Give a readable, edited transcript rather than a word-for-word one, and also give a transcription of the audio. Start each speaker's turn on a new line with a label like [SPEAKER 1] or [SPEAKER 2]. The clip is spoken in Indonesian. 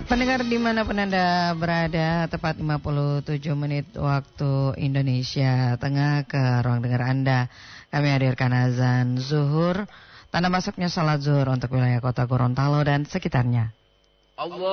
[SPEAKER 1] Pendengar dimanapun Anda berada, tepat 57 menit waktu Indonesia Tengah ke ruang dengar Anda. Kami hadirkan azan zuhur, tanda masuknya salat zuhur untuk wilayah kota Gorontalo dan sekitarnya. Allah.